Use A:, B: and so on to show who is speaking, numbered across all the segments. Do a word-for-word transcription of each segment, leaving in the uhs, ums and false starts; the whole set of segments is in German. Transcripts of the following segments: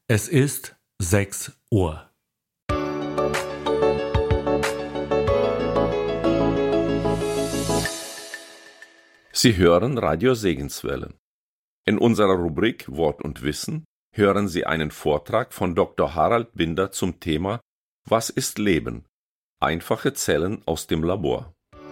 A: Es ist sechs Uhr.
B: Sie hören Radio Segenswelle. In unserer Rubrik Wort und Wissen hören Sie einen Vortrag von Doktor Harald Binder zum Thema Was ist Leben? Einfache Zellen aus dem Labor.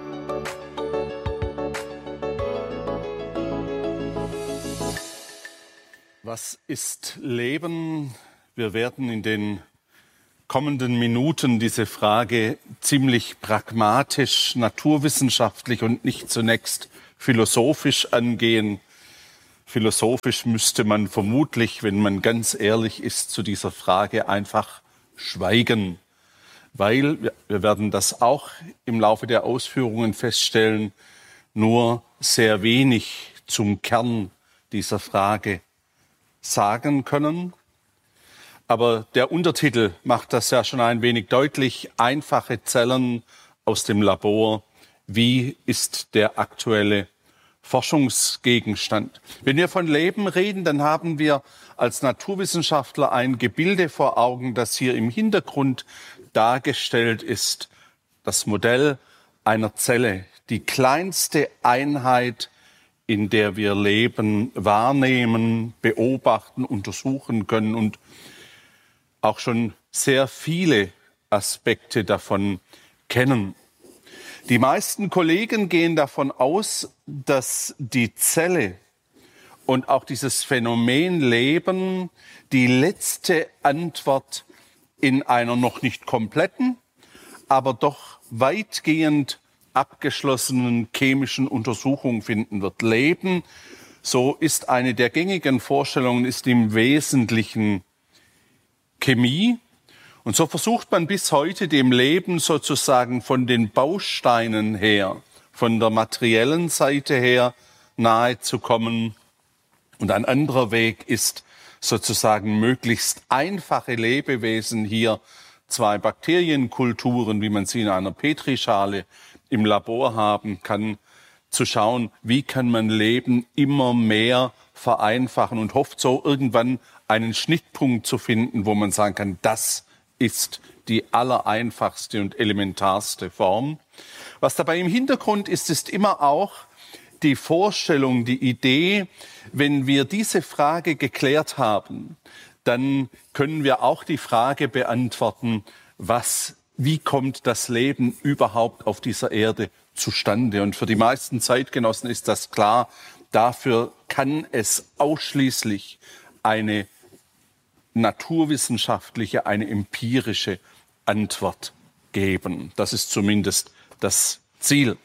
C: Was ist Leben? Wir werden in den kommenden Minuten diese Frage ziemlich pragmatisch, naturwissenschaftlich und nicht zunächst philosophisch angehen. Philosophisch müsste man vermutlich, wenn man ganz ehrlich ist, zu dieser Frage einfach schweigen, weil, wir werden das auch im Laufe der Ausführungen feststellen, nur sehr wenig zum Kern dieser Frage sagen können. Aber der Untertitel macht das ja schon ein wenig deutlich. Einfache Zellen aus dem Labor. Wie ist der aktuelle Forschungsgegenstand? Wenn wir von Leben reden, dann haben wir als Naturwissenschaftler ein Gebilde vor Augen, das hier im Hintergrund dargestellt ist. Das Modell einer Zelle, die kleinste Einheit, in der wir Leben wahrnehmen, beobachten, untersuchen können und auch schon sehr viele Aspekte davon kennen. Die meisten Kollegen gehen davon aus, dass die Zelle und auch dieses Phänomen Leben die letzte Antwort in einer noch nicht kompletten, aber doch weitgehend abgeschlossenen chemischen Untersuchung finden wird. Leben, so ist eine der gängigen Vorstellungen, ist im Wesentlichen Chemie. Und so versucht man bis heute dem Leben sozusagen von den Bausteinen her, von der materiellen Seite her nahe zu kommen. Und ein anderer Weg ist sozusagen möglichst einfache Lebewesen, hier zwei Bakterienkulturen, wie man sie in einer Petrischale im Labor haben kann, zu schauen, wie kann man Leben immer mehr vereinfachen und hofft so irgendwann einen Schnittpunkt zu finden, wo man sagen kann, das ist die allereinfachste und elementarste Form. Was dabei im Hintergrund ist, ist immer auch die Vorstellung, die Idee, wenn wir diese Frage geklärt haben, dann können wir auch die Frage beantworten, was Wie kommt das Leben überhaupt auf dieser Erde zustande? Und für die meisten Zeitgenossen ist das klar, dafür kann es ausschließlich eine naturwissenschaftliche, eine empirische Antwort geben. Das ist zumindest das Ziel.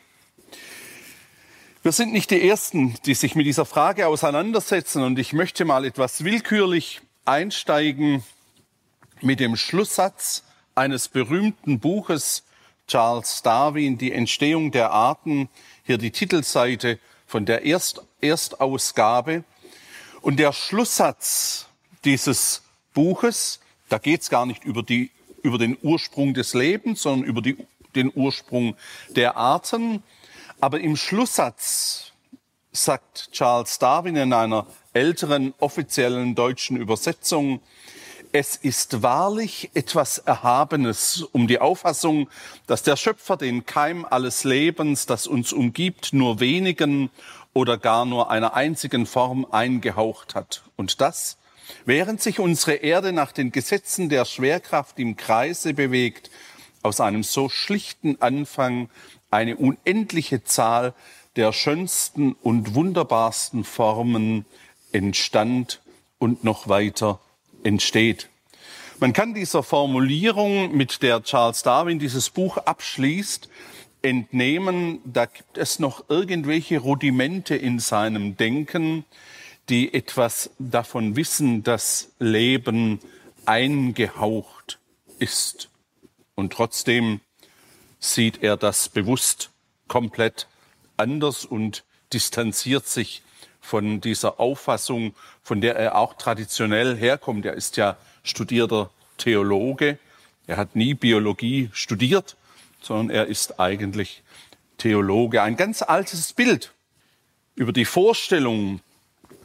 C: Wir sind nicht die Ersten, die sich mit dieser Frage auseinandersetzen. Und ich möchte mal etwas willkürlich einsteigen mit dem Schlusssatz eines berühmten Buches Charles Darwin, Die Entstehung der Arten, hier die Titelseite von der Erst Erstausgabe. Und der Schlusssatz dieses Buches, da geht es gar nicht über, die, über den Ursprung des Lebens, sondern über die, den Ursprung der Arten. Aber im Schlusssatz sagt Charles Darwin in einer älteren offiziellen deutschen Übersetzung: Es ist wahrlich etwas Erhabenes um die Auffassung, dass der Schöpfer den Keim alles Lebens, das uns umgibt, nur wenigen oder gar nur einer einzigen Form eingehaucht hat. Und das, während sich unsere Erde nach den Gesetzen der Schwerkraft im Kreise bewegt, aus einem so schlichten Anfang eine unendliche Zahl der schönsten und wunderbarsten Formen entstand und noch weiter entsteht. Man kann dieser Formulierung, mit der Charles Darwin dieses Buch abschließt, entnehmen, da gibt es noch irgendwelche Rudimente in seinem Denken, die etwas davon wissen, dass Leben eingehaucht ist. Und trotzdem sieht er das bewusst komplett anders und distanziert sich von dieser Auffassung, von der er auch traditionell herkommt. Er ist ja studierter Theologe. Er hat nie Biologie studiert, sondern er ist eigentlich Theologe. Ein ganz altes Bild über die Vorstellung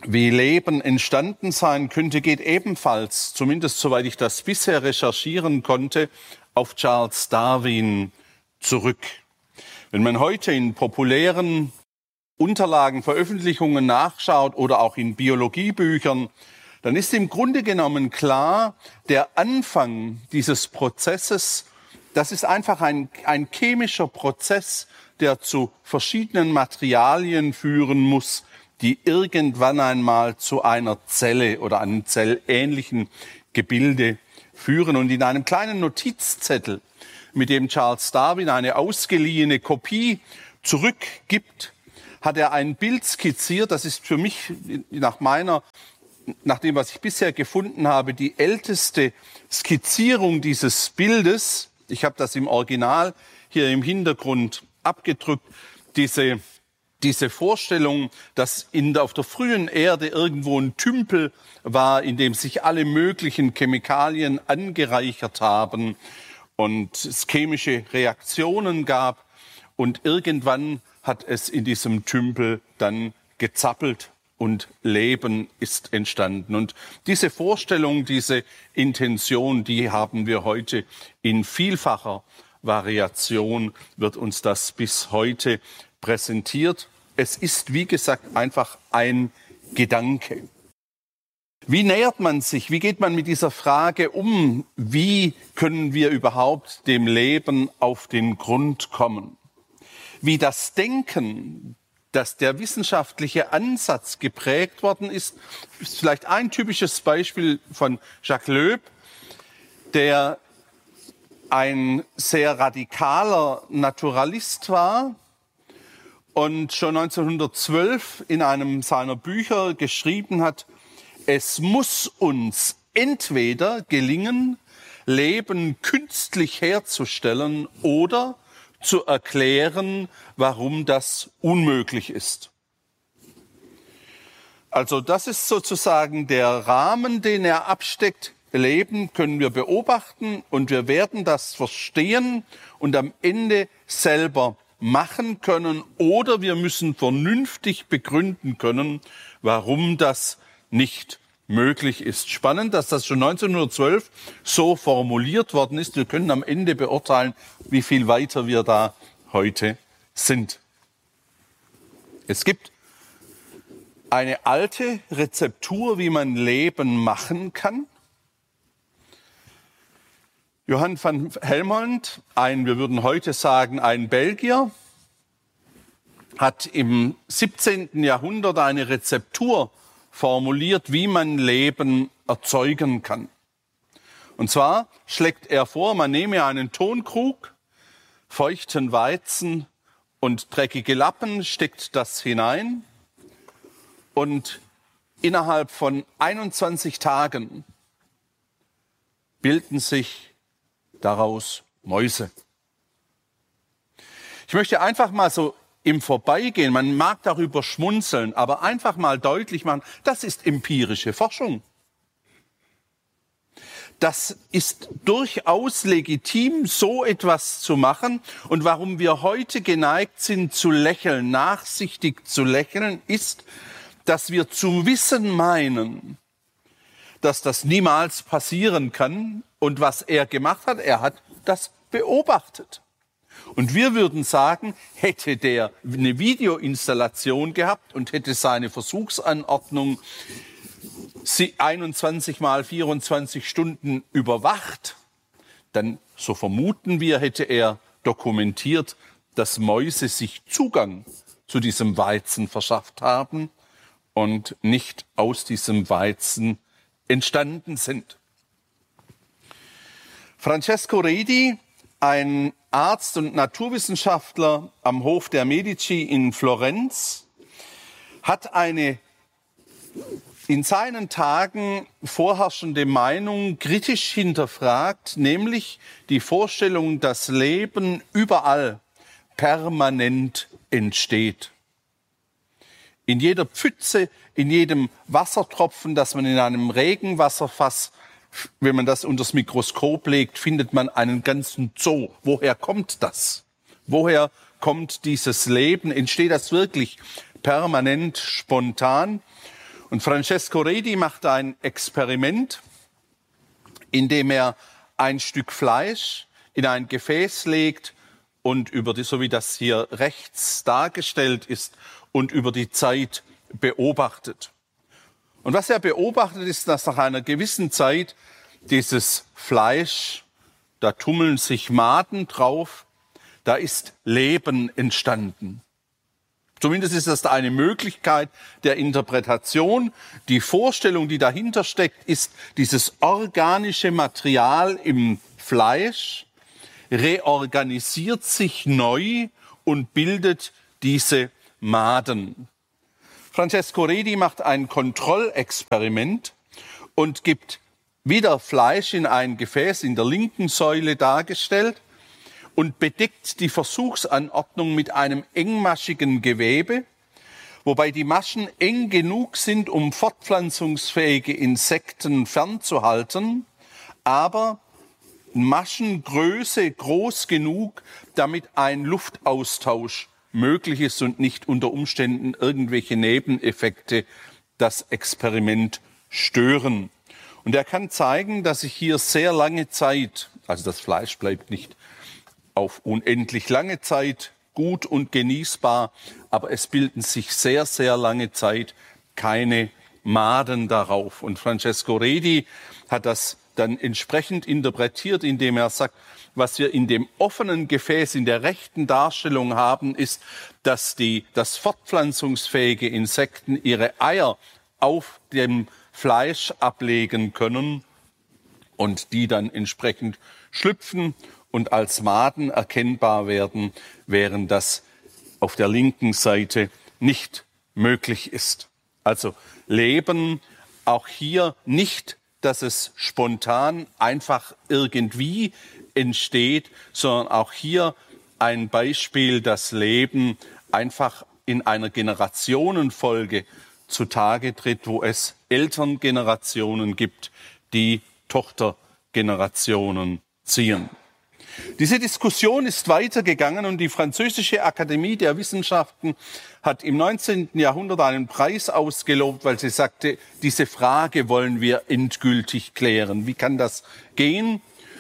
C: wie Leben entstanden sein könnte, geht ebenfalls, zumindest soweit ich das bisher recherchieren konnte, auf Charles Darwin zurück. Wenn man heute in populären Unterlagen, Veröffentlichungen nachschaut oder auch in Biologiebüchern, dann ist im Grunde genommen klar, der Anfang dieses Prozesses, das ist einfach ein, ein chemischer Prozess, der zu verschiedenen Materialien führen muss, die irgendwann einmal zu einer Zelle oder einem zellähnlichen Gebilde führen. Und in einem kleinen Notizzettel, mit dem Charles Darwin eine ausgeliehene Kopie zurückgibt, hat er ein Bild skizziert, das ist für mich nach meiner, nach dem, was ich bisher gefunden habe, die älteste Skizzierung dieses Bildes. Ich habe das im Original hier im Hintergrund abgedrückt, diese Diese Vorstellung, dass in, auf der frühen Erde irgendwo ein Tümpel war, in dem sich alle möglichen Chemikalien angereichert haben und es chemische Reaktionen gab. Und irgendwann hat es in diesem Tümpel dann gezappelt und Leben ist entstanden. Und diese Vorstellung, diese Intention, die haben wir heute in vielfacher Variation, wird uns das bis heute präsentiert. Es ist, wie gesagt, einfach ein Gedanke. Wie nähert man sich, wie geht man mit dieser Frage um, wie können wir überhaupt dem Leben auf den Grund kommen? Wie das Denken, dass der wissenschaftliche Ansatz geprägt worden ist, ist vielleicht ein typisches Beispiel von Jacques Loeb, der ein sehr radikaler Naturalist war, und schon neunzehnhundertzwölf in einem seiner Bücher geschrieben hat, es muss uns entweder gelingen, Leben künstlich herzustellen oder zu erklären, warum das unmöglich ist. Also das ist sozusagen der Rahmen, den er absteckt. Leben können wir beobachten und wir werden das verstehen und am Ende selber machen können, oder wir müssen vernünftig begründen können, warum das nicht möglich ist. Spannend, dass das schon neunzehnhundertzwölf so formuliert worden ist. Wir können am Ende beurteilen, wie viel weiter wir da heute sind. Es gibt eine alte Rezeptur, wie man Leben machen kann. Johann van Helmont, ein, wir würden heute sagen, ein Belgier, hat im siebzehnten Jahrhundert eine Rezeptur formuliert, wie man Leben erzeugen kann. Und zwar schlägt er vor, man nehme einen Tonkrug, feuchten Weizen und dreckige Lappen, steckt das hinein und innerhalb von einundzwanzig Tagen bilden sich daraus Mäuse. Ich möchte einfach mal so im Vorbeigehen, man mag darüber schmunzeln, aber einfach mal deutlich machen, das ist empirische Forschung. Das ist durchaus legitim, so etwas zu machen. Und warum wir heute geneigt sind zu lächeln, nachsichtig zu lächeln, ist, dass wir zu wissen meinen, dass das niemals passieren kann. Und was er gemacht hat, er hat das beobachtet. Und wir würden sagen, hätte der eine Videoinstallation gehabt und hätte seine Versuchsanordnung einundzwanzig mal vierundzwanzig Stunden überwacht, dann, so vermuten wir, hätte er dokumentiert, dass Mäuse sich Zugang zu diesem Weizen verschafft haben und nicht aus diesem Weizen entstanden sind. Francesco Redi, ein Arzt und Naturwissenschaftler am Hof der Medici in Florenz, hat eine in seinen Tagen vorherrschende Meinung kritisch hinterfragt, nämlich die Vorstellung, dass Leben überall permanent entsteht. In jeder Pfütze, in jedem Wassertropfen, das man in einem Regenwasserfass, wenn man das unter das Mikroskop legt, findet man einen ganzen Zoo. Woher kommt das? Woher kommt dieses Leben? Entsteht das wirklich permanent, spontan? Und Francesco Redi macht ein Experiment, in dem er ein Stück Fleisch in ein Gefäß legt und über die, so wie das hier rechts dargestellt ist, und über die Zeit beobachtet. Und was er beobachtet, ist, dass nach einer gewissen Zeit dieses Fleisch, da tummeln sich Maden drauf, da ist Leben entstanden. Zumindest ist das eine Möglichkeit der Interpretation. Die Vorstellung, die dahinter steckt, ist, dieses organische Material im Fleisch reorganisiert sich neu und bildet diese Maden. Francesco Redi macht ein Kontrollexperiment und gibt wieder Fleisch in ein Gefäß in der linken Säule dargestellt und bedeckt die Versuchsanordnung mit einem engmaschigen Gewebe, wobei die Maschen eng genug sind, um fortpflanzungsfähige Insekten fernzuhalten, aber Maschengröße groß genug, damit ein Luftaustausch möglich ist und nicht unter Umständen irgendwelche Nebeneffekte das Experiment stören. Und er kann zeigen, dass sich hier sehr lange Zeit, also das Fleisch bleibt nicht auf unendlich lange Zeit gut und genießbar, aber es bilden sich sehr, sehr lange Zeit keine Maden darauf. Und Francesco Redi hat das dann entsprechend interpretiert, indem er sagt, was wir in dem offenen Gefäß in der rechten Darstellung haben, ist, dass die, dass fortpflanzungsfähige Insekten ihre Eier auf dem Fleisch ablegen können und die dann entsprechend schlüpfen und als Maden erkennbar werden, während das auf der linken Seite nicht möglich ist. Also Leben auch hier nicht, dass es spontan einfach irgendwie entsteht, sondern auch hier ein Beispiel, dass Leben einfach in einer Generationenfolge zutage tritt, wo es Elterngenerationen gibt, die Tochtergenerationen ziehen. Diese Diskussion ist weitergegangen und die Französische Akademie der Wissenschaften hat im neunzehnten Jahrhundert einen Preis ausgelobt, weil sie sagte, diese Frage wollen wir endgültig klären. Wie kann das gehen?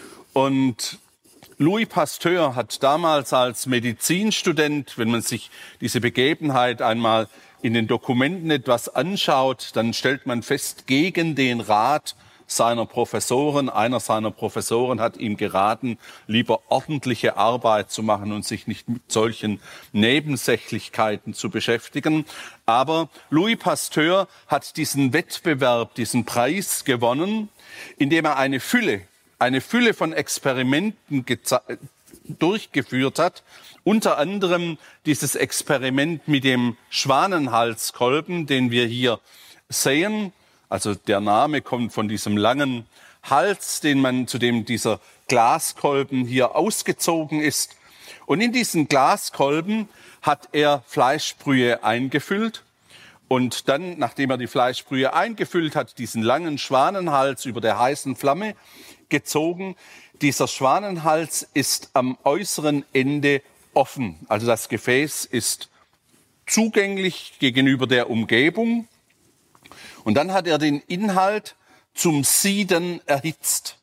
C: Und Louis Pasteur hat damals als Medizinstudent, wenn man sich diese Begebenheit einmal in den Dokumenten etwas anschaut, dann stellt man fest, gegen den Rat seiner Professoren, einer seiner Professoren hat ihm geraten, lieber ordentliche Arbeit zu machen und sich nicht mit solchen Nebensächlichkeiten zu beschäftigen. Aber Louis Pasteur hat diesen Wettbewerb, diesen Preis gewonnen, indem er eine Fülle, eine Fülle von Experimenten durchgeführt hat. Unter anderem dieses Experiment mit dem Schwanenhalskolben, den wir hier sehen. Also der Name kommt von diesem langen Hals, den man, zu dem dieser Glaskolben hier ausgezogen ist. Und in diesen Glaskolben hat er Fleischbrühe eingefüllt. Und dann, nachdem er die Fleischbrühe eingefüllt hat, diesen langen Schwanenhals über der heißen Flamme gezogen. Dieser Schwanenhals ist am äußeren Ende offen. Also das Gefäß ist zugänglich gegenüber der Umgebung. Und dann hat er den Inhalt zum Sieden erhitzt.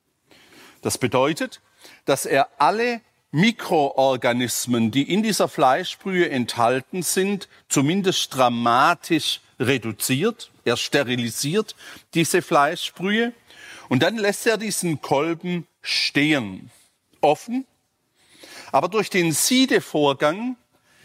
C: Das bedeutet, dass er alle Mikroorganismen, die in dieser Fleischbrühe enthalten sind, zumindest dramatisch reduziert. Er sterilisiert diese Fleischbrühe und dann lässt er diesen Kolben stehen, offen. Aber durch den Siedevorgang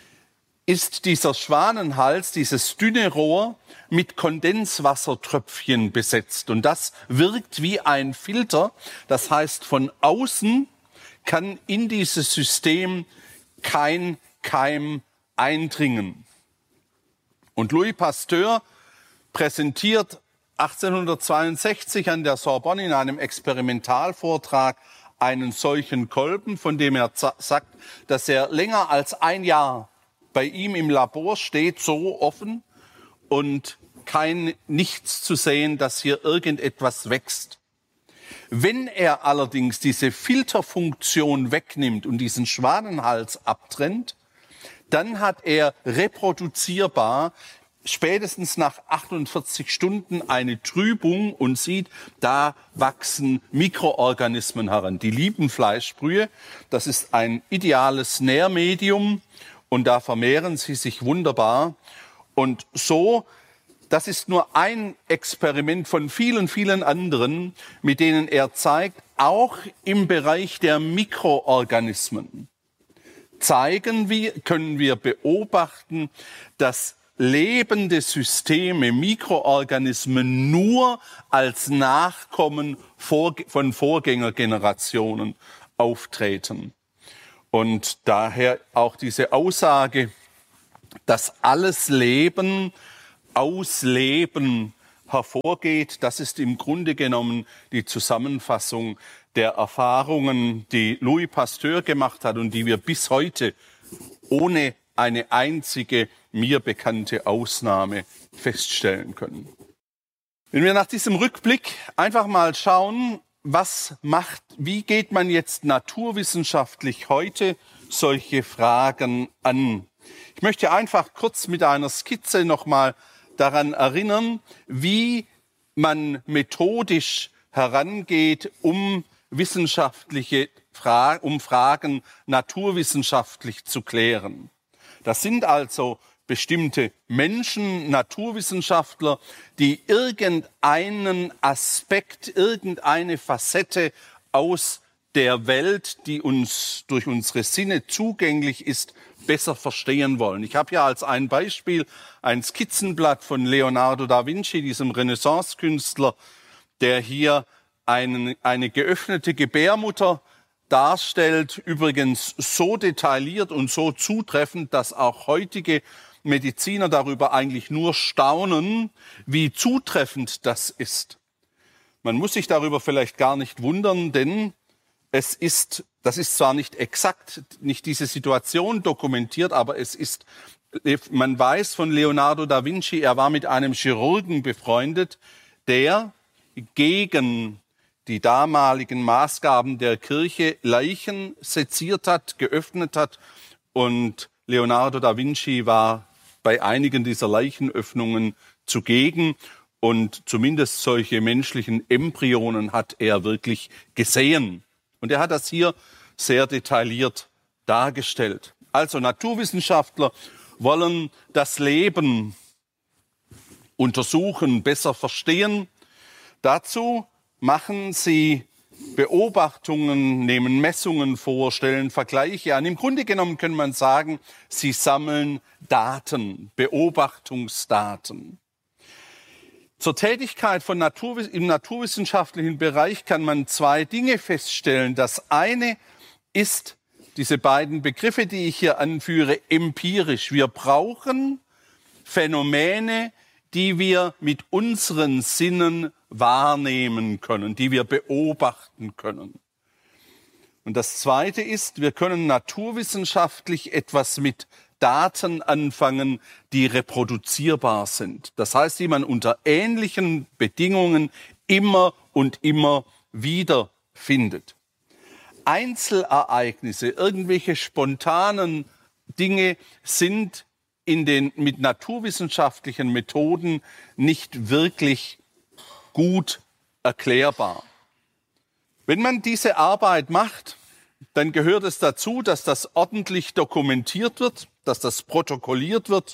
C: ist dieser Schwanenhals, dieses dünne Rohr, mit Kondenswassertröpfchen besetzt. Und das wirkt wie ein Filter. Das heißt, von außen kann in dieses System kein Keim eindringen. Und Louis Pasteur präsentiert achtzehnhundertzweiundsechzig an der Sorbonne in einem Experimentalvortrag einen solchen Kolben, von dem er sagt, dass er länger als ein Jahr bei ihm im Labor steht, so offen und kein nichts zu sehen, dass hier irgendetwas wächst. Wenn er allerdings diese Filterfunktion wegnimmt und diesen Schwanenhals abtrennt, dann hat er reproduzierbar spätestens nach achtundvierzig Stunden eine Trübung und sieht, da wachsen Mikroorganismen heran. Die lieben Fleischbrühe, das ist ein ideales Nährmedium und da vermehren sie sich wunderbar. Und so, das ist nur ein Experiment von vielen, vielen anderen, mit denen er zeigt, auch im Bereich der Mikroorganismen zeigen wir, können wir beobachten, dass lebende Systeme, Mikroorganismen nur als Nachkommen von Vorgängergenerationen auftreten. Und daher auch diese Aussage, dass alles Leben aus Leben hervorgeht, das ist im Grunde genommen die Zusammenfassung der Erfahrungen, die Louis Pasteur gemacht hat und die wir bis heute ohne eine einzige mir bekannte Ausnahme feststellen können. Wenn wir nach diesem Rückblick einfach mal schauen, was macht, wie geht man jetzt naturwissenschaftlich heute solche Fragen an? Ich möchte einfach kurz mit einer Skizze nochmal daran erinnern, wie man methodisch herangeht, um wissenschaftliche Fra- um Fragen naturwissenschaftlich zu klären. Das sind also bestimmte Menschen, Naturwissenschaftler, die irgendeinen Aspekt, irgendeine Facette aus der Welt, die uns durch unsere Sinne zugänglich ist, besser verstehen wollen. Ich habe hier als ein Beispiel ein Skizzenblatt von Leonardo da Vinci, diesem Renaissance-Künstler, der hier einen, eine geöffnete Gebärmutter darstellt, übrigens so detailliert und so zutreffend, dass auch heutige Mediziner darüber eigentlich nur staunen, wie zutreffend das ist. Man muss sich darüber vielleicht gar nicht wundern, denn es ist, das ist zwar nicht exakt, nicht diese Situation dokumentiert, aber es ist, man weiß von Leonardo da Vinci, er war mit einem Chirurgen befreundet, der gegen die damaligen Maßgaben der Kirche Leichen seziert hat, geöffnet hat. Und Leonardo da Vinci war bei einigen dieser Leichenöffnungen zugegen. Und zumindest solche menschlichen Embryonen hat er wirklich gesehen. Und er hat das hier sehr detailliert dargestellt. Also Naturwissenschaftler wollen das Leben untersuchen, besser verstehen. Dazu machen sie Beobachtungen, nehmen Messungen vor, stellen Vergleiche an. Im Grunde genommen kann man sagen, sie sammeln Daten, Beobachtungsdaten. Zur Tätigkeit von Naturwiss- im naturwissenschaftlichen Bereich kann man zwei Dinge feststellen. Das eine ist diese beiden Begriffe, die ich hier anführe, empirisch. Wir brauchen Phänomene, die wir mit unseren Sinnen wahrnehmen können, die wir beobachten können. Und das Zweite ist, wir können naturwissenschaftlich etwas mit Daten anfangen, die reproduzierbar sind. Das heißt, die man unter ähnlichen Bedingungen immer und immer wieder findet. Einzelereignisse, irgendwelche spontanen Dinge sind in den mit naturwissenschaftlichen Methoden nicht wirklich gut erklärbar. Wenn man diese Arbeit macht, dann gehört es dazu, dass das ordentlich dokumentiert wird, dass das protokolliert wird.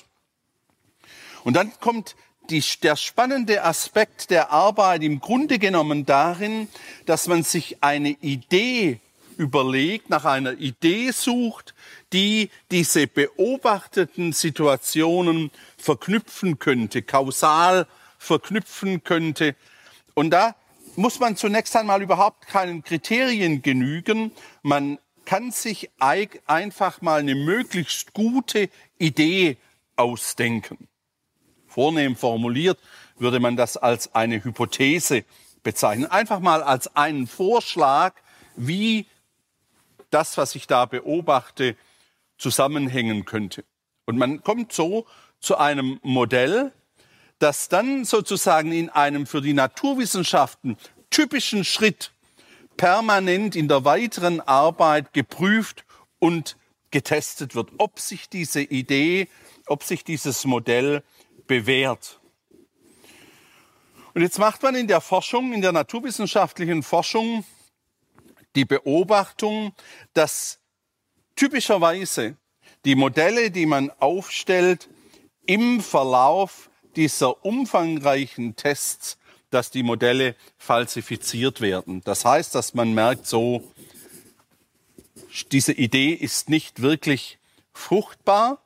C: Und dann kommt die, der spannende Aspekt der Arbeit im Grunde genommen darin, dass man sich eine Idee überlegt, nach einer Idee sucht, die diese beobachteten Situationen verknüpfen könnte, kausal verknüpfen könnte. Und da muss man zunächst einmal überhaupt keinen Kriterien genügen. Man kann sich einfach mal eine möglichst gute Idee ausdenken. Vornehm formuliert würde man das als eine Hypothese bezeichnen. Einfach mal als einen Vorschlag, wie das, was ich da beobachte, zusammenhängen könnte. Und man kommt so zu einem Modell, das dann sozusagen in einem für die Naturwissenschaften typischen Schritt permanent in der weiteren Arbeit geprüft und getestet wird, ob sich diese Idee, ob sich dieses Modell bewährt. Und jetzt macht man in der Forschung, in der naturwissenschaftlichen Forschung, die Beobachtung, dass typischerweise die Modelle, die man aufstellt, im Verlauf dieser umfangreichen Tests, dass die Modelle falsifiziert werden. Das heißt, dass man merkt, so, diese Idee ist nicht wirklich fruchtbar.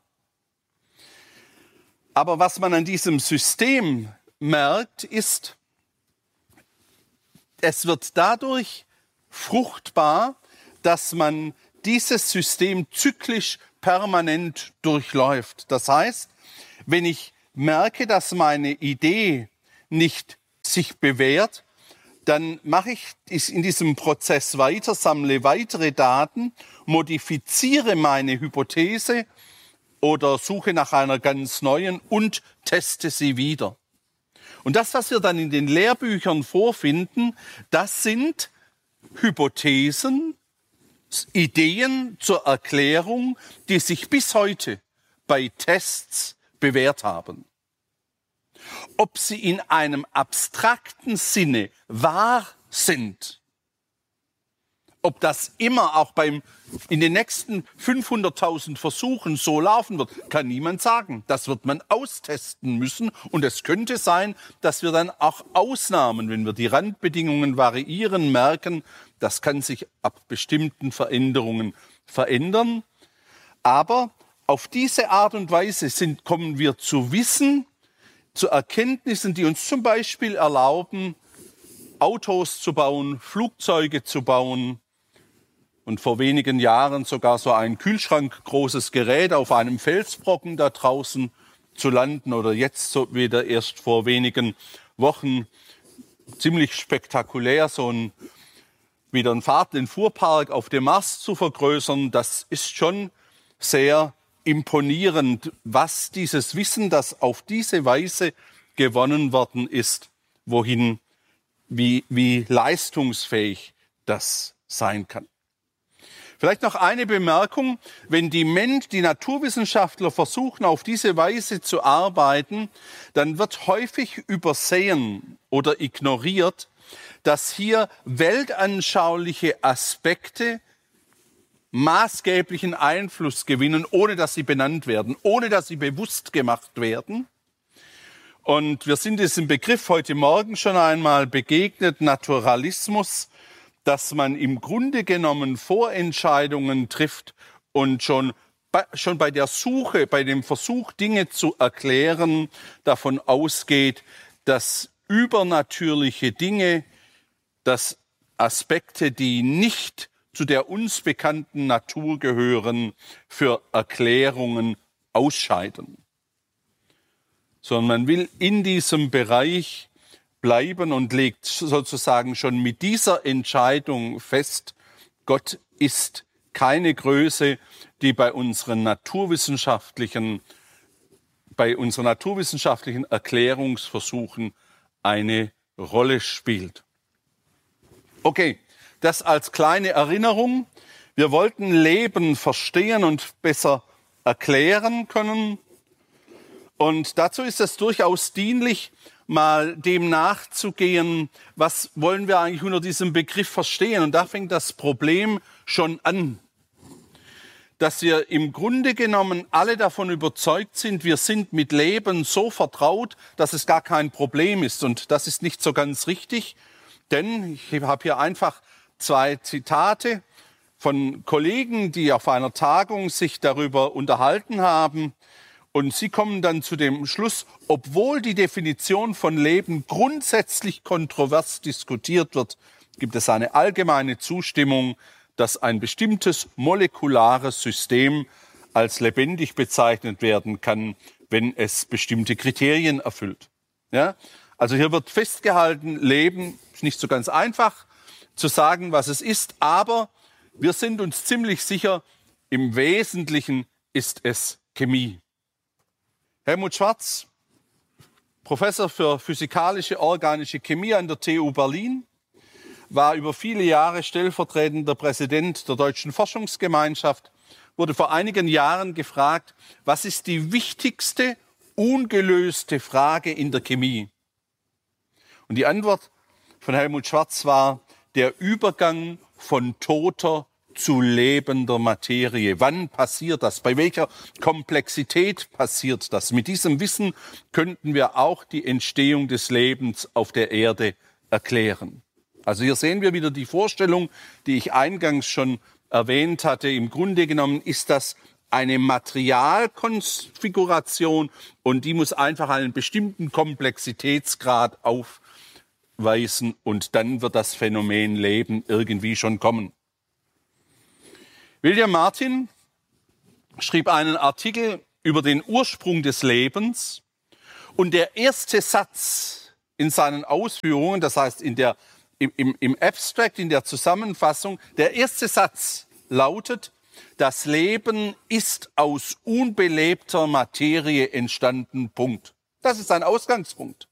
C: Aber was man an diesem System merkt, ist, es wird dadurch fruchtbar, dass man dieses System zyklisch permanent durchläuft. Das heißt, wenn ich merke, dass meine Idee nicht sich bewährt, dann mache ich es in diesem Prozess weiter, sammle weitere Daten, modifiziere meine Hypothese oder suche nach einer ganz neuen und teste sie wieder. Und das, was wir dann in den Lehrbüchern vorfinden, das sind Hypothesen, Ideen zur Erklärung, die sich bis heute bei Tests bewährt haben. Ob sie in einem abstrakten Sinne wahr sind, ob das immer auch beim, in den nächsten fünfhunderttausend Versuchen so laufen wird, kann niemand sagen. Das wird man austesten müssen. Und es könnte sein, dass wir dann auch Ausnahmen, wenn wir die Randbedingungen variieren, merken, das kann sich ab bestimmten Veränderungen verändern. Aber auf diese Art und Weise sind, kommen wir zu Wissen, zu Erkenntnissen, die uns zum Beispiel erlauben, Autos zu bauen, Flugzeuge zu bauen und vor wenigen Jahren sogar so ein kühlschrankgroßes Gerät auf einem Felsbrocken da draußen zu landen oder jetzt so wieder erst vor wenigen Wochen ziemlich spektakulär so ein wieder einen Fahrt, den Fuhrpark auf dem Mars zu vergrößern. Das ist schon sehr imponierend, was dieses Wissen, das auf diese Weise gewonnen worden ist, wohin, wie, wie leistungsfähig das sein kann. Vielleicht noch eine Bemerkung, wenn die Mensch, die Naturwissenschaftler versuchen, auf diese Weise zu arbeiten, dann wird häufig übersehen oder ignoriert, dass hier weltanschauliche Aspekte maßgeblichen Einfluss gewinnen, ohne dass sie benannt werden, ohne dass sie bewusst gemacht werden. Und wir sind diesem Begriff heute Morgen schon einmal begegnet, Naturalismus, dass man im Grunde genommen Vorentscheidungen trifft und schon bei, schon bei der Suche, bei dem Versuch, Dinge zu erklären, davon ausgeht, dass übernatürliche Dinge, dass Aspekte, die nicht zu der uns bekannten Natur gehören, für Erklärungen ausscheiden. Sondern man will in diesem Bereich bleiben und legt sozusagen schon mit dieser Entscheidung fest, Gott ist keine Größe, die bei unseren naturwissenschaftlichen, bei unseren naturwissenschaftlichen Erklärungsversuchen eine Rolle spielt. Okay, das als kleine Erinnerung. Wir wollten Leben verstehen und besser erklären können. Und dazu ist es durchaus dienlich, mal dem nachzugehen, was wollen wir eigentlich unter diesem Begriff verstehen. Und da fängt das Problem schon an, dass wir im Grunde genommen alle davon überzeugt sind, wir sind mit Leben so vertraut, dass es gar kein Problem ist. Und das ist nicht so ganz richtig, denn ich habe hier einfach zwei Zitate von Kollegen, die auf einer Tagung sich darüber unterhalten haben. Und sie kommen dann zu dem Schluss, obwohl die Definition von Leben grundsätzlich kontrovers diskutiert wird, gibt es eine allgemeine Zustimmung, dass ein bestimmtes molekulares System als lebendig bezeichnet werden kann, wenn es bestimmte Kriterien erfüllt. Ja? Also hier wird festgehalten, Leben ist nicht so ganz einfach zu sagen, was es ist, aber wir sind uns ziemlich sicher, im Wesentlichen ist es Chemie. Helmut Schwarz, Professor für physikalische organische Chemie an der T U Berlin, war über viele Jahre stellvertretender Präsident der Deutschen Forschungsgemeinschaft, wurde vor einigen Jahren gefragt, was ist die wichtigste ungelöste Frage in der Chemie. Und die Antwort von Helmut Schwarz war der Übergang von toter zu lebender Materie. Wann passiert das? Bei welcher Komplexität passiert das? Mit diesem Wissen könnten wir auch die Entstehung des Lebens auf der Erde erklären. Also hier sehen wir wieder die Vorstellung, die ich eingangs schon erwähnt hatte. Im Grunde genommen ist das eine Materialkonfiguration und die muss einfach einen bestimmten Komplexitätsgrad aufweisen und dann wird das Phänomen Leben irgendwie schon kommen. William Martin schrieb einen Artikel über den Ursprung des Lebens und der erste Satz in seinen Ausführungen, das heißt in der, im, im, im Abstract, in der Zusammenfassung, der erste Satz lautet: Das Leben ist aus unbelebter Materie entstanden, Punkt. Das ist sein Ausgangspunkt.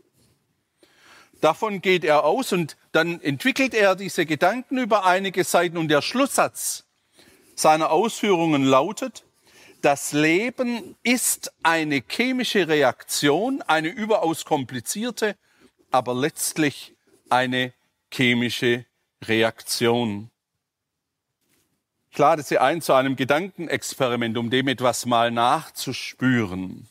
C: Davon geht er aus und dann entwickelt er diese Gedanken über einige Seiten und der Schlusssatz seiner Ausführungen lautet: Das Leben ist eine chemische Reaktion, eine überaus komplizierte, aber letztlich eine chemische Reaktion. Ich lade Sie ein zu einem Gedankenexperiment, um dem etwas mal nachzuspüren.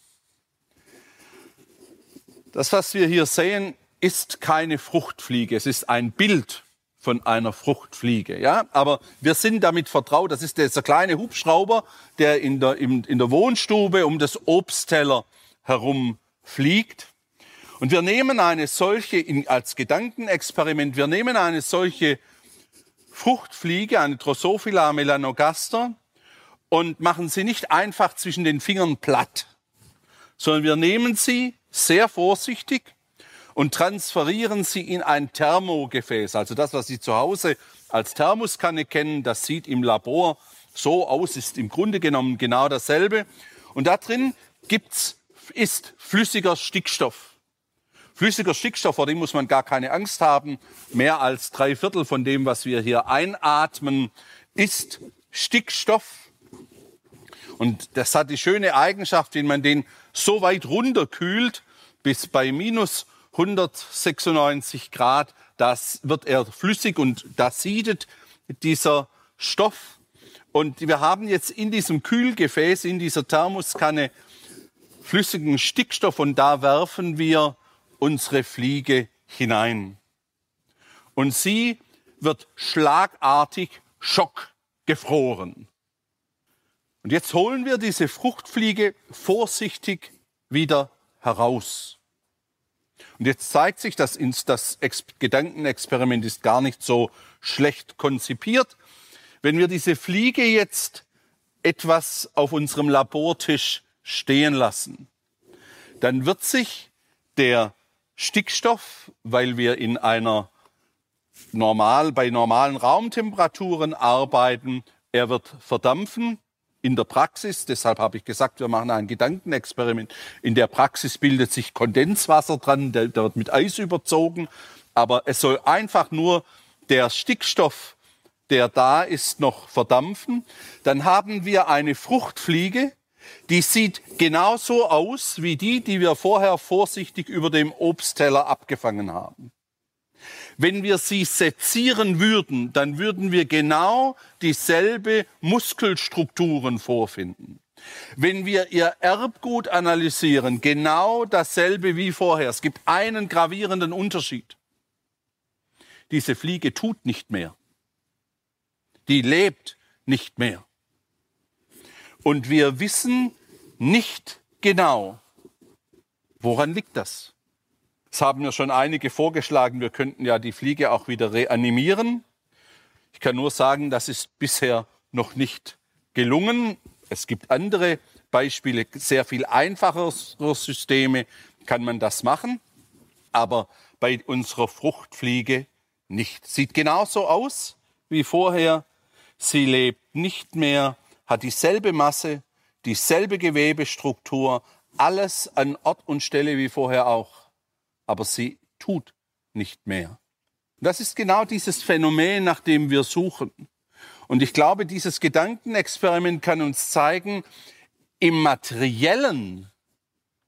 C: Das, was wir hier sehen, ist keine Fruchtfliege. Es ist ein Bild von einer Fruchtfliege. Ja? Aber wir sind damit vertraut. Das ist dieser kleine Hubschrauber, der in der, in, in der Wohnstube um das Obstteller herum fliegt. Und wir nehmen eine solche, in, als Gedankenexperiment, wir nehmen eine solche Fruchtfliege, eine Drosophila melanogaster, und machen sie nicht einfach zwischen den Fingern platt, sondern wir nehmen sie sehr vorsichtig und transferieren sie in ein Thermogefäß. Also das, was Sie zu Hause als Thermoskanne kennen, das sieht im Labor so aus, ist im Grunde genommen genau dasselbe. Und da drin gibt's, ist flüssiger Stickstoff. Flüssiger Stickstoff, vor dem muss man gar keine Angst haben. Mehr als drei Viertel von dem, was wir hier einatmen, ist Stickstoff. Und das hat die schöne Eigenschaft, wenn man den so weit runterkühlt, bis bei minus hundertsechsundneunzig Grad, das wird er flüssig und da siedet dieser Stoff. Und wir haben jetzt in diesem Kühlgefäß, in dieser Thermoskanne, flüssigen Stickstoff und da werfen wir unsere Fliege hinein. Und sie wird schlagartig schockgefroren. Und jetzt holen wir diese Fruchtfliege vorsichtig wieder heraus. Und jetzt zeigt sich, dass das Gedankenexperiment ist gar nicht so schlecht konzipiert. Wenn wir diese Fliege jetzt etwas auf unserem Labortisch stehen lassen, dann wird sich der Stickstoff, weil wir in einer normal, bei normalen Raumtemperaturen arbeiten, er wird verdampfen. In der Praxis, deshalb habe ich gesagt, wir machen ein Gedankenexperiment. In der Praxis bildet sich Kondenswasser dran, der, der wird mit Eis überzogen. Aber es soll einfach nur der Stickstoff, der da ist, noch verdampfen. Dann haben wir eine Fruchtfliege, die sieht genauso aus wie die, die wir vorher vorsichtig über dem Obstteller abgefangen haben. Wenn wir sie sezieren würden, dann würden wir genau dieselbe Muskelstrukturen vorfinden. Wenn wir ihr Erbgut analysieren, genau dasselbe wie vorher. Es gibt einen gravierenden Unterschied. Diese Fliege tut nicht mehr. Die lebt nicht mehr. Und wir wissen nicht genau, woran liegt das? Es haben mir schon einige vorgeschlagen, wir könnten ja die Fliege auch wieder reanimieren. Ich kann nur sagen, das ist bisher noch nicht gelungen. Es gibt andere Beispiele, sehr viel einfachere Systeme kann man das machen, aber bei unserer Fruchtfliege nicht. Sieht genauso aus wie vorher. Sie lebt nicht mehr, hat dieselbe Masse, dieselbe Gewebestruktur, alles an Ort und Stelle wie vorher auch. Aber sie tut nicht mehr. Das ist genau dieses Phänomen, nach dem wir suchen. Und ich glaube, dieses Gedankenexperiment kann uns zeigen, im Materiellen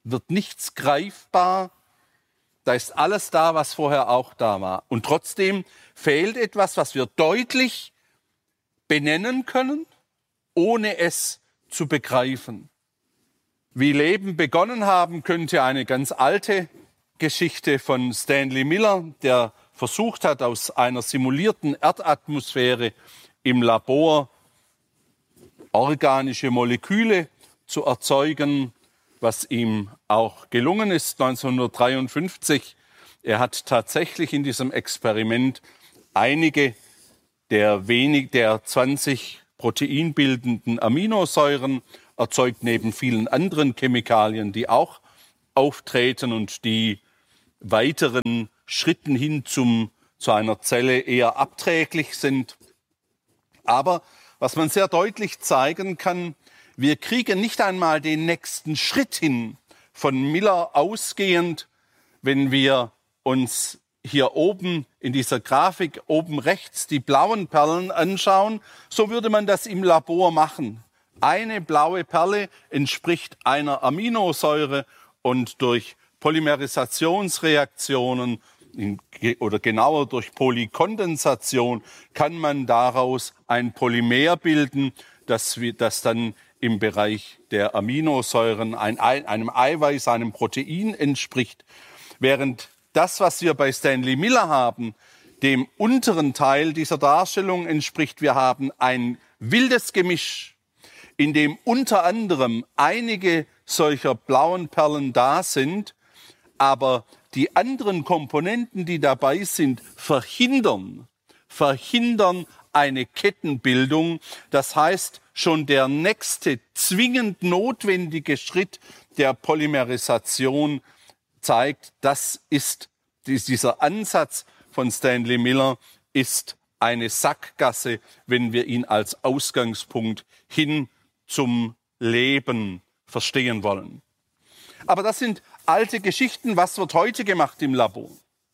C: wird nichts greifbar. Da ist alles da, was vorher auch da war. Und trotzdem fehlt etwas, was wir deutlich benennen können, ohne es zu begreifen. Wie Leben begonnen haben könnte, eine ganz alte Geschichte von Stanley Miller, der versucht hat, aus einer simulierten Erdatmosphäre im Labor organische Moleküle zu erzeugen, was ihm auch gelungen ist neunzehnhundertdreiundfünfzig. Er hat tatsächlich in diesem Experiment einige der, wenig, der zwanzig proteinbildenden Aminosäuren erzeugt, neben vielen anderen Chemikalien, die auch auftreten und die weiteren Schritten hin zum, zu einer Zelle eher abträglich sind. Aber was man sehr deutlich zeigen kann, wir kriegen nicht einmal den nächsten Schritt hin, von Miller ausgehend, wenn wir uns hier oben in dieser Grafik oben rechts die blauen Perlen anschauen. So würde man das im Labor machen. Eine blaue Perle entspricht einer Aminosäure und durch Polymerisationsreaktionen oder genauer durch Polykondensation kann man daraus ein Polymer bilden, das, das dann im Bereich der Aminosäuren ein, einem Eiweiß, einem Protein entspricht. Während das, was wir bei Stanley Miller haben, dem unteren Teil dieser Darstellung entspricht. Wir haben ein wildes Gemisch, in dem unter anderem einige solcher blauen Perlen da sind, aber die anderen Komponenten, die dabei sind, verhindern, verhindern eine Kettenbildung. Das heißt, schon der nächste zwingend notwendige Schritt der Polymerisation zeigt, das ist dieser Ansatz von Stanley Miller ist eine Sackgasse, wenn wir ihn als Ausgangspunkt hin zum Leben verstehen wollen. Aber das sind alte Geschichten. Was wird heute gemacht im Labor?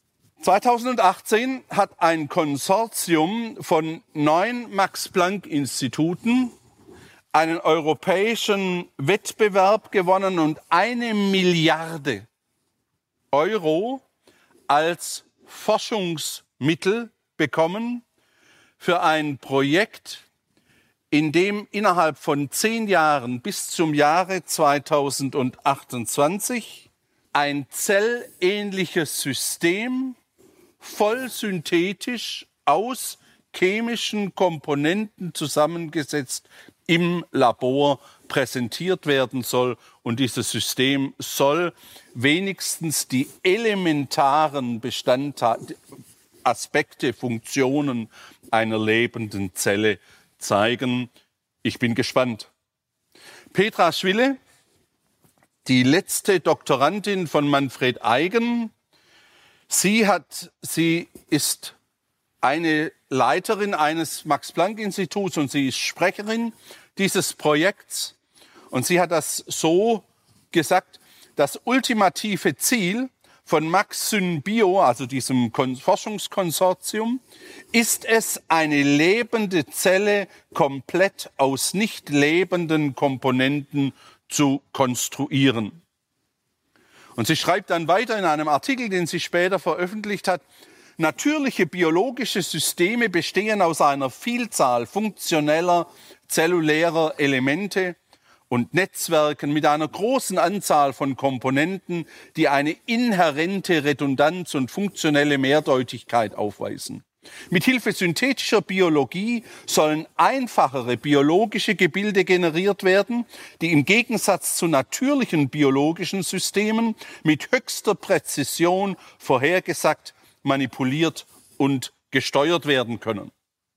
C: zweitausendachtzehn hat ein Konsortium von neun Max-Planck-Instituten einen europäischen Wettbewerb gewonnen und eine Milliarde Euro als Forschungsmittel bekommen für ein Projekt, in dem innerhalb von zehn Jahren bis zum Jahre zweitausendachtundzwanzig ein zellähnliches System voll synthetisch aus chemischen Komponenten zusammengesetzt im Labor präsentiert werden soll. Und dieses System soll wenigstens die elementaren Bestandteile, Aspekte, Funktionen einer lebenden Zelle zeigen. Ich bin gespannt. Petra Schwille, die letzte Doktorandin von Manfred Eigen, sie, hat, sie ist eine Leiterin eines Max-Planck-Instituts und sie ist Sprecherin dieses Projekts. Und sie hat das so gesagt, das ultimative Ziel von MaxSynBio, also diesem Forschungskonsortium, ist es, eine lebende Zelle komplett aus nicht lebenden Komponenten zu konstruieren. Und sie schreibt dann weiter in einem Artikel, den sie später veröffentlicht hat, natürliche biologische Systeme bestehen aus einer Vielzahl funktioneller, zellulärer Elemente und Netzwerken mit einer großen Anzahl von Komponenten, die eine inhärente Redundanz und funktionelle Mehrdeutigkeit aufweisen. Mithilfe synthetischer Biologie sollen einfachere biologische Gebilde generiert werden, die im Gegensatz zu natürlichen biologischen Systemen mit höchster Präzision vorhergesagt, manipuliert und gesteuert werden können.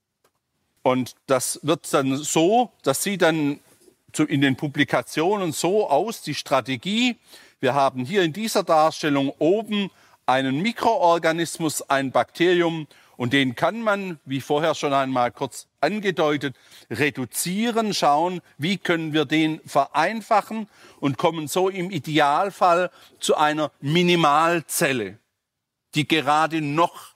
C: Und das wird dann so, das sieht dann in den Publikationen so aus, die Strategie. Wir haben hier in dieser Darstellung oben einen Mikroorganismus, ein Bakterium, und den kann man, wie vorher schon einmal kurz angedeutet, reduzieren, schauen, wie können wir den vereinfachen und kommen so im Idealfall zu einer Minimalzelle, die gerade noch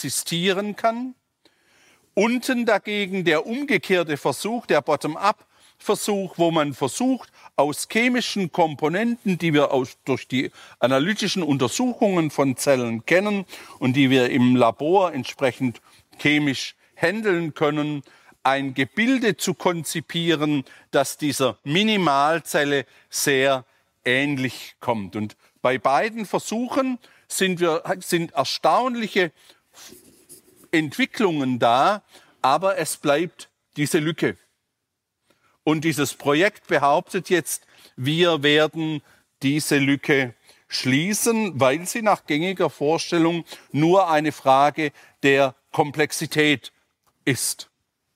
C: existieren kann. Unten dagegen der umgekehrte Versuch, der Bottom-up, Versuch, wo man versucht, aus chemischen Komponenten, die wir aus, durch die analytischen Untersuchungen von Zellen kennen und die wir im Labor entsprechend chemisch handeln können, ein Gebilde zu konzipieren, das dieser Minimalzelle sehr ähnlich kommt. Und bei beiden Versuchen sind, wir, sind erstaunliche Entwicklungen da, aber es bleibt diese Lücke. Und dieses Projekt behauptet jetzt, wir werden diese Lücke schließen, weil sie nach gängiger Vorstellung nur eine Frage der Komplexität ist.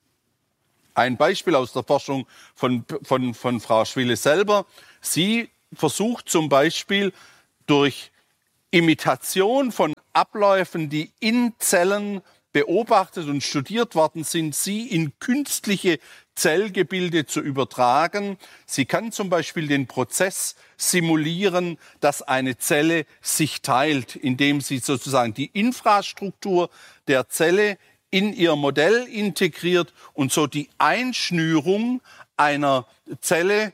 C: Ein Beispiel aus der Forschung von, von, von Frau Schwille selber. Sie versucht zum Beispiel durch Imitation von Abläufen, die in Zellen beobachtet und studiert worden sind, sie in künstliche Zellgebilde zu übertragen. Sie kann zum Beispiel den Prozess simulieren, dass eine Zelle sich teilt, indem sie sozusagen die Infrastruktur der Zelle in ihr Modell integriert und so die Einschnürung einer Zelle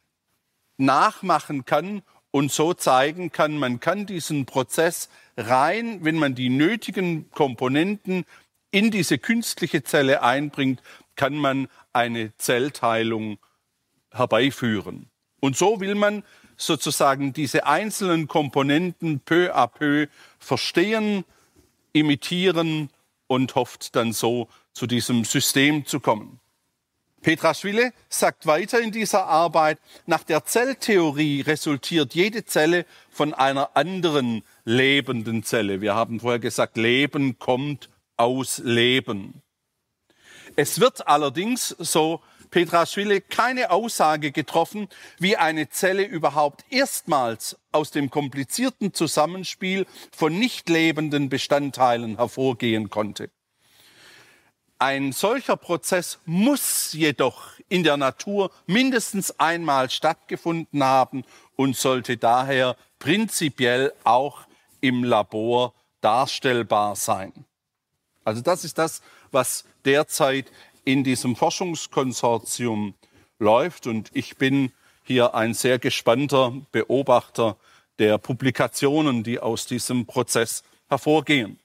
C: nachmachen kann und so zeigen kann, man kann diesen Prozess rein, wenn man die nötigen Komponenten in diese künstliche Zelle einbringt, kann man eine Zellteilung herbeiführen. Und so will man sozusagen diese einzelnen Komponenten peu à peu verstehen, imitieren und hofft dann so zu diesem System zu kommen. Petraschwili sagt weiter in dieser Arbeit, nach der Zelltheorie resultiert jede Zelle von einer anderen lebenden Zelle. Wir haben vorher gesagt, Leben kommt aus Leben. Es wird allerdings, so Petraschwili, keine Aussage getroffen, wie eine Zelle überhaupt erstmals aus dem komplizierten Zusammenspiel von nicht lebenden Bestandteilen hervorgehen konnte. Ein solcher Prozess muss jedoch in der Natur mindestens einmal stattgefunden haben und sollte daher prinzipiell auch im Labor darstellbar sein. Also das ist das, was derzeit in diesem Forschungskonsortium läuft. Und ich bin hier ein sehr gespannter Beobachter der Publikationen, die aus diesem Prozess hervorgehen.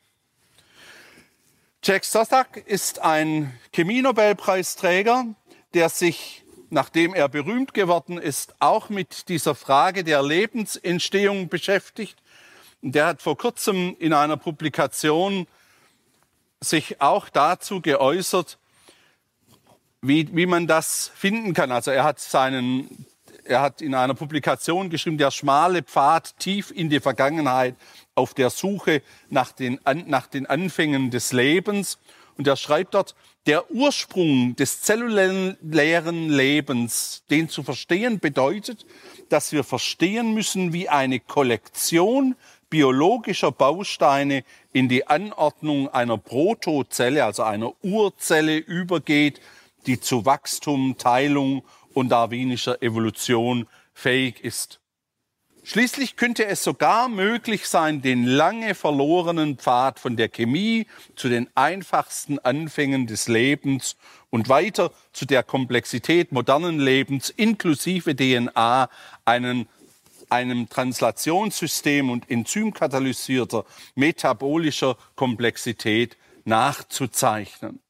C: Jack Szostak ist ein Chemie-Nobelpreisträger, der sich, nachdem er berühmt geworden ist, auch mit dieser Frage der Lebensentstehung beschäftigt. Der hat vor kurzem in einer Publikation sich auch dazu geäußert, wie, wie man das finden kann. Also er hat seinen, er hat in einer Publikation geschrieben, der schmale Pfad tief in die Vergangenheit auf der Suche nach den, nach den Anfängen des Lebens. Und er schreibt dort, der Ursprung des zellulären Lebens, den zu verstehen, bedeutet, dass wir verstehen müssen, wie eine Kollektion biologischer Bausteine in die Anordnung einer Protozelle, also einer Urzelle, übergeht, die zu Wachstum, Teilung und darwinischer Evolution fähig ist. Schließlich könnte es sogar möglich sein, den lange verlorenen Pfad von der Chemie zu den einfachsten Anfängen des Lebens und weiter zu der Komplexität modernen Lebens inklusive D N A, einen, einem Translationssystem und enzymkatalysierter metabolischer Komplexität nachzuzeichnen.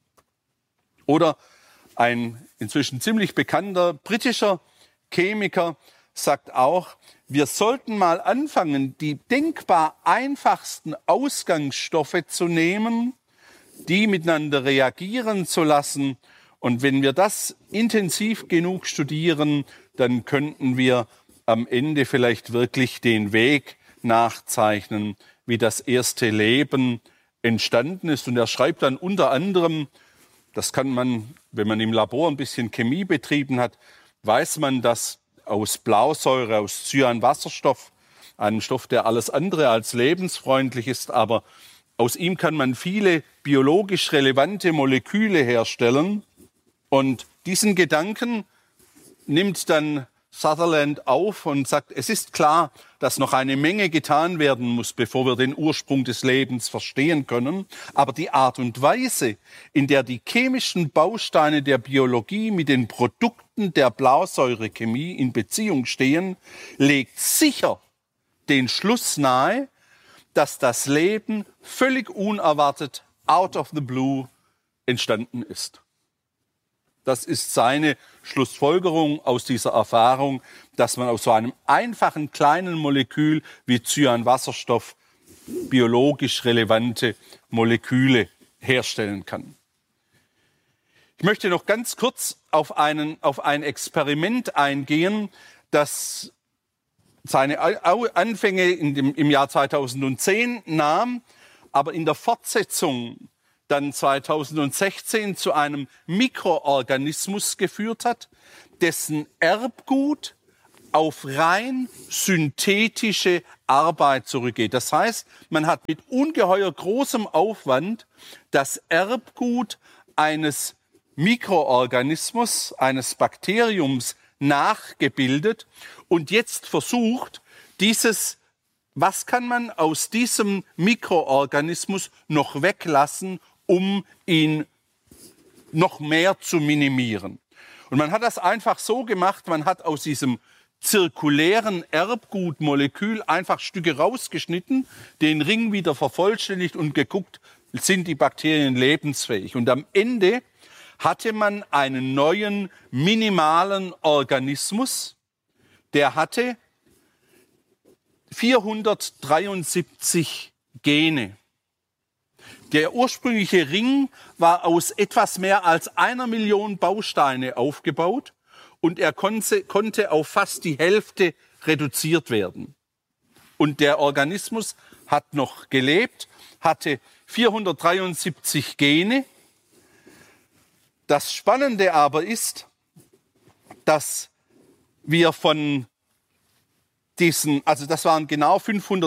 C: Oder ein inzwischen ziemlich bekannter britischer Chemiker sagt auch, wir sollten mal anfangen, die denkbar einfachsten Ausgangsstoffe zu nehmen, die miteinander reagieren zu lassen. Und wenn wir das intensiv genug studieren, dann könnten wir am Ende vielleicht wirklich den Weg nachzeichnen, wie das erste Leben entstanden ist. Und er schreibt dann unter anderem, das kann man, wenn man im Labor ein bisschen Chemie betrieben hat, weiß man, dass aus Blausäure, aus Cyanwasserstoff, einem Stoff, der alles andere als lebensfreundlich ist, aber aus ihm kann man viele biologisch relevante Moleküle herstellen. Und diesen Gedanken nimmt dann Sutherland auf und sagt, es ist klar, dass noch eine Menge getan werden muss, bevor wir den Ursprung des Lebens verstehen können. Aber die Art und Weise, in der die chemischen Bausteine der Biologie mit den Produkten der Blausäurechemie in Beziehung stehen, legt sicher den Schluss nahe, dass das Leben völlig unerwartet, out of the blue, entstanden ist. Das ist seine Schlussfolgerung aus dieser Erfahrung, dass man aus so einem einfachen kleinen Molekül wie Cyanwasserstoff biologisch relevante Moleküle herstellen kann. Ich möchte noch ganz kurz auf, einen, auf ein Experiment eingehen, das seine Anfänge in dem, im Jahr zweitausendzehn nahm, aber in der Fortsetzung dann zweitausendsechzehn zu einem Mikroorganismus geführt hat, dessen Erbgut auf rein synthetische Arbeit zurückgeht. Das heißt, man hat mit ungeheuer großem Aufwand das Erbgut eines Mikroorganismus, eines Bakteriums nachgebildet und jetzt versucht, dieses, was kann man aus diesem Mikroorganismus noch weglassen, um ihn noch mehr zu minimieren. Und man hat das einfach so gemacht, man hat aus diesem zirkulären Erbgutmolekül einfach Stücke rausgeschnitten, den Ring wieder vervollständigt und geguckt, sind die Bakterien lebensfähig. Und am Ende hatte man einen neuen minimalen Organismus, der hatte vierhundertdreiundsiebzig Gene. Der ursprüngliche Ring war aus etwas mehr als einer Million Bausteine aufgebaut und er konnte, konnte auf fast die Hälfte reduziert werden. Und der Organismus hat noch gelebt, hatte vierhundertdreiundsiebzig Gene. Das Spannende aber ist, dass wir von diesen, also das waren genau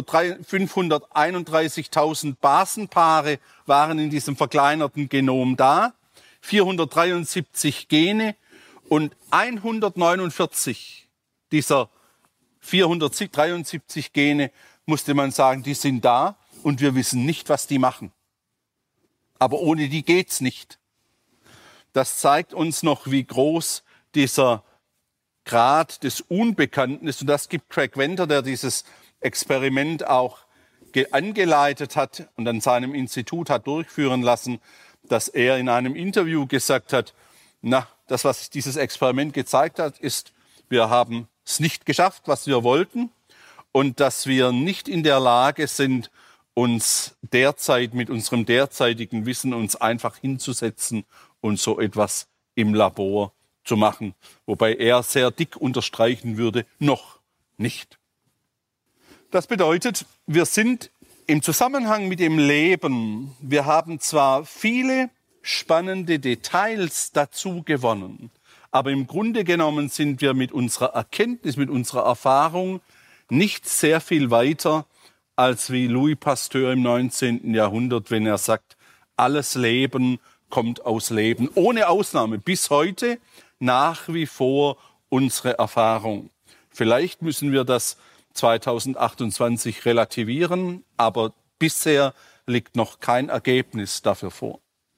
C: fünfhunderteinunddreißigtausend Basenpaare waren in diesem verkleinerten Genom da, vierhundertdreiundsiebzig Gene und hundertneunundvierzig dieser vierhundertdreiundsiebzig Gene, musste man sagen, die sind da und wir wissen nicht, was die machen. Aber ohne die geht's nicht. Das zeigt uns noch, wie groß dieser Grad des Unbekannten ist. Und das gibt Craig Venter, der dieses Experiment auch angeleitet hat und an seinem Institut hat durchführen lassen, dass er in einem Interview gesagt hat, na, das, was dieses Experiment gezeigt hat, ist, wir haben es nicht geschafft, was wir wollten und dass wir nicht in der Lage sind, uns derzeit mit unserem derzeitigen Wissen uns einfach hinzusetzen und so etwas im Labor zu machen. Wobei er sehr dick unterstreichen würde, noch nicht. Das bedeutet, wir sind im Zusammenhang mit dem Leben, wir haben zwar viele spannende Details dazu gewonnen, aber im Grunde genommen sind wir mit unserer Erkenntnis, mit unserer Erfahrung nicht sehr viel weiter als wie Louis Pasteur im neunzehnten Jahrhundert, wenn er sagt, alles Leben kommt aus Leben. Ohne Ausnahme, bis heute nach wie vor unsere Erfahrung. Vielleicht müssen wir das zweitausendachtundzwanzig relativieren, aber bisher liegt noch kein Ergebnis dafür vor.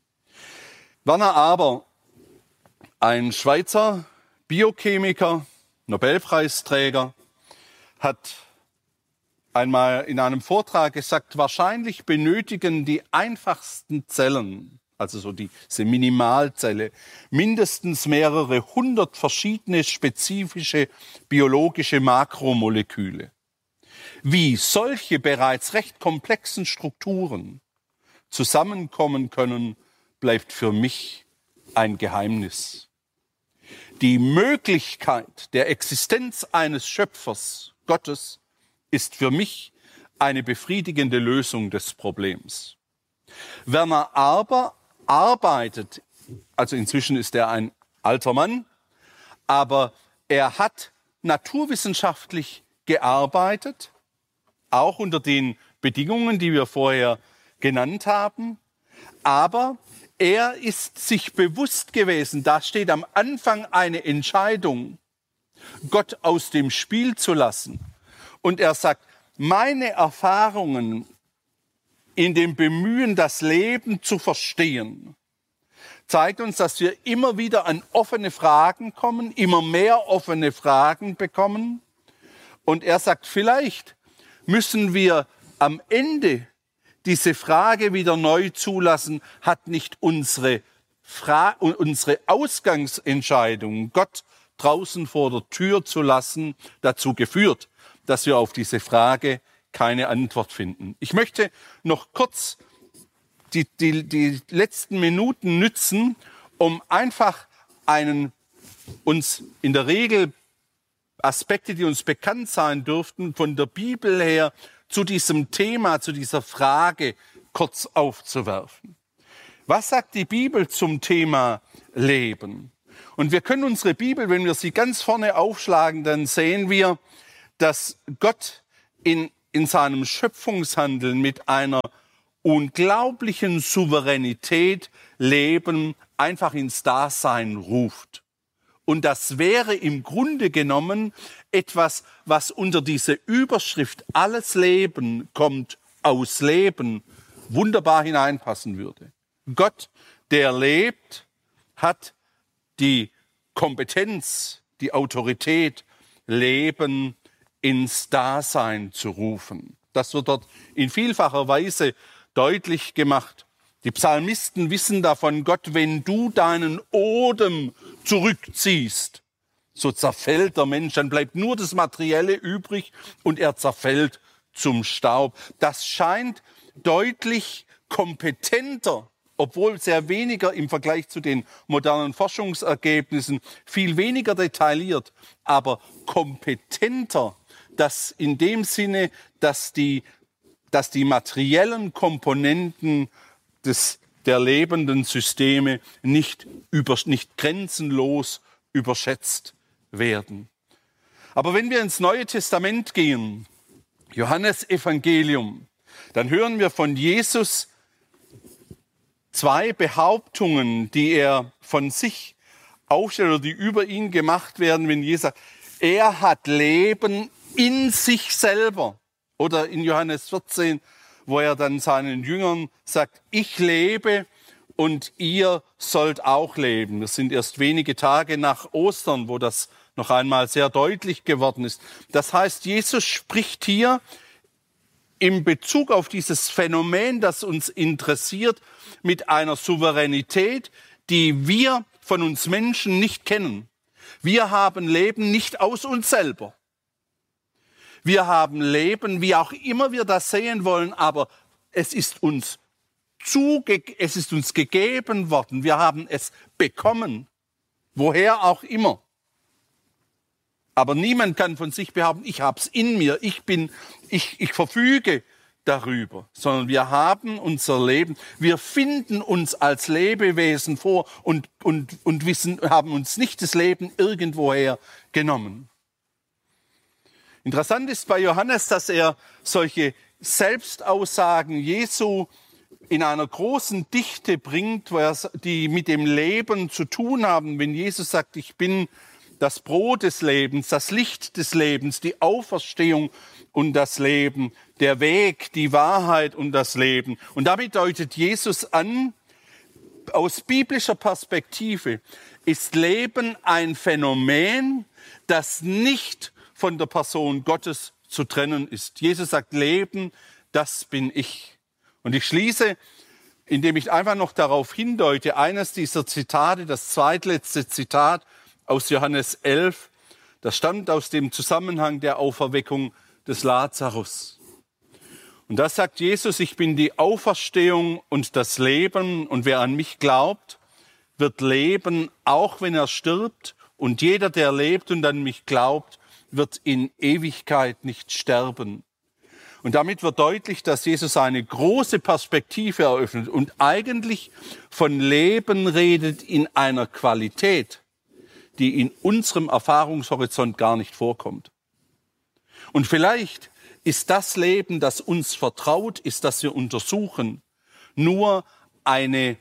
C: Werner Aber, ein Schweizer Biochemiker, Nobelpreisträger, hat einmal in einem Vortrag gesagt, wahrscheinlich benötigen die einfachsten Zellen, also so die, diese Minimalzelle, mindestens mehrere hundert verschiedene spezifische biologische Makromoleküle. Wie solche bereits recht komplexen Strukturen zusammenkommen können, bleibt für mich ein Geheimnis. Die Möglichkeit der Existenz eines Schöpfers, Gottes, ist für mich eine befriedigende Lösung des Problems. Werner Aber arbeitet, also inzwischen ist er ein alter Mann, aber er hat naturwissenschaftlich gearbeitet, auch unter den Bedingungen, die wir vorher genannt haben, aber er ist sich bewusst gewesen, da steht am Anfang eine Entscheidung, Gott aus dem Spiel zu lassen Und er sagt, meine Erfahrungen in dem Bemühen, das Leben zu verstehen, zeigt uns, dass wir immer wieder an offene Fragen kommen, immer mehr offene Fragen bekommen. Und er sagt, vielleicht müssen wir am Ende diese Frage wieder neu zulassen, hat nicht unsere, Fra- unsere Ausgangsentscheidung, Gott draußen vor der Tür zu lassen, dazu geführt, dass wir auf diese Frage keine Antwort finden. Ich möchte noch kurz die, die, die letzten Minuten nützen, um einfach einen uns in der Regel Aspekte, die uns bekannt sein dürften, von der Bibel her zu diesem Thema, zu dieser Frage kurz aufzuwerfen. Was sagt die Bibel zum Thema Leben? Und wir können unsere Bibel, wenn wir sie ganz vorne aufschlagen, dann sehen wir, dass Gott in, in seinem Schöpfungshandeln mit einer unglaublichen Souveränität Leben einfach ins Dasein ruft. Und das wäre im Grunde genommen etwas, was unter diese Überschrift alles Leben kommt aus Leben wunderbar hineinpassen würde. Gott, der lebt, hat die Kompetenz, die Autorität, Leben ins Dasein zu rufen. Das wird dort in vielfacher Weise deutlich gemacht. Die Psalmisten wissen davon, Gott, wenn du deinen Odem zurückziehst, so zerfällt der Mensch, dann bleibt nur das Materielle übrig und er zerfällt zum Staub. Das scheint deutlich kompetenter, obwohl sehr weniger im Vergleich zu den modernen Forschungsergebnissen, viel weniger detailliert, aber kompetenter, dass in dem Sinne, dass die, dass die materiellen Komponenten des, der lebenden Systeme nicht, über, nicht grenzenlos überschätzt werden. Aber wenn wir ins Neue Testament gehen, Johannes Evangelium, dann hören wir von Jesus zwei Behauptungen, die er von sich aufstellt oder die über ihn gemacht werden, wenn Jesus sagt, er hat Leben in sich selber. Oder in Johannes vierzehn, wo er dann seinen Jüngern sagt, ich lebe und ihr sollt auch leben. Das sind erst wenige Tage nach Ostern, wo das noch einmal sehr deutlich geworden ist. Das heißt, Jesus spricht hier in Bezug auf dieses Phänomen, das uns interessiert, mit einer Souveränität, die wir von uns Menschen nicht kennen. Wir haben Leben nicht aus uns selber. Wir haben Leben, wie auch immer wir das sehen wollen, aber es ist uns zuge- es ist uns gegeben worden. Wir haben es bekommen, woher auch immer. Aber niemand kann von sich behaupten, ich habe es in mir, ich bin, ich, ich verfüge darüber, sondern wir haben unser Leben, wir finden uns als Lebewesen vor und, und, und wissen, haben uns nicht das Leben irgendwoher genommen. Interessant ist bei Johannes, dass er solche Selbstaussagen Jesu in einer großen Dichte bringt, wo er, die mit dem Leben zu tun haben. Wenn Jesus sagt, ich bin das Brot des Lebens, das Licht des Lebens, die Auferstehung und das Leben, der Weg, die Wahrheit und das Leben. Und damit deutet Jesus an, aus biblischer Perspektive ist Leben ein Phänomen, das nicht von der Person Gottes zu trennen ist. Jesus sagt, Leben, das bin ich. Und ich schließe, indem ich einfach noch darauf hindeute, eines dieser Zitate, das zweitletzte Zitat aus Johannes elf, das stammt aus dem Zusammenhang der Auferweckung des Lazarus. Und da sagt Jesus, ich bin die Auferstehung und das Leben, und wer an mich glaubt, wird leben, auch wenn er stirbt, und jeder, der lebt und an mich glaubt, wird in Ewigkeit nicht sterben. Und damit wird deutlich, dass Jesus eine große Perspektive eröffnet und eigentlich von Leben redet in einer Qualität, die in unserem Erfahrungshorizont gar nicht vorkommt. Und vielleicht ist das Leben, das uns vertraut ist, das wir untersuchen, nur eine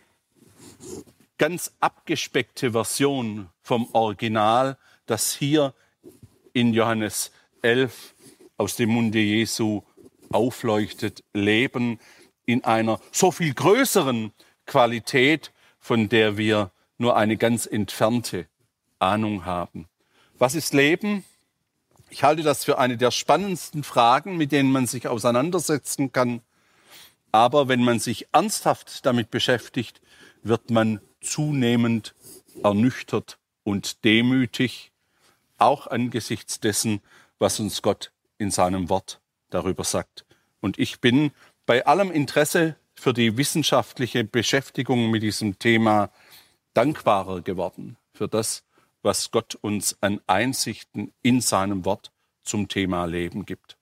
C: ganz abgespeckte Version vom Original, das hier in Johannes elf aus dem Munde Jesu aufleuchtet. Leben in einer so viel größeren Qualität, von der wir nur eine ganz entfernte Ahnung haben. Was ist Leben? Ich halte das für eine der spannendsten Fragen, mit denen man sich auseinandersetzen kann. Aber wenn man sich ernsthaft damit beschäftigt, wird man zunehmend ernüchtert und demütig, auch angesichts dessen, was uns Gott in seinem Wort darüber sagt. Und ich bin bei allem Interesse für die wissenschaftliche Beschäftigung mit diesem Thema dankbarer geworden für das, was Gott uns an Einsichten in seinem Wort zum Thema Leben gibt.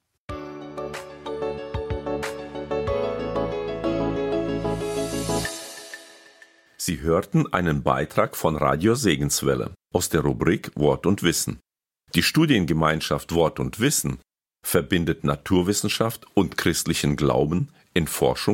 B: Sie hörten einen Beitrag von Radio Segenswelle aus der Rubrik Wort und Wissen. Die Studiengemeinschaft Wort und Wissen verbindet Naturwissenschaft und christlichen Glauben in Forschung